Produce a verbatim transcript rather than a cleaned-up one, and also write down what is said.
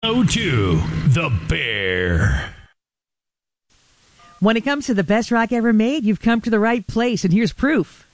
oh two, The Bear. When it comes to the best rock ever made, you've come to the right place, and here's proof.